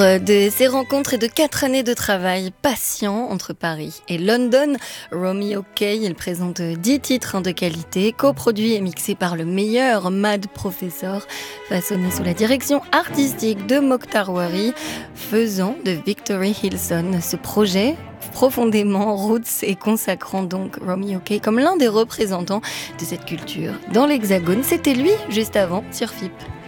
De ces rencontres et de 4 années de travail patient entre Paris et London, Romeo Kay, il présente 10 titres de qualité, coproduits et mixés par le meilleur Mad Professor, façonnés sous la direction artistique de Mokhtar Wari, faisant de Victory Hilson ce projet profondément roots et consacrant donc Romeo Kay comme l'un des représentants de cette culture dans l'Hexagone. C'était lui juste avant sur FIP.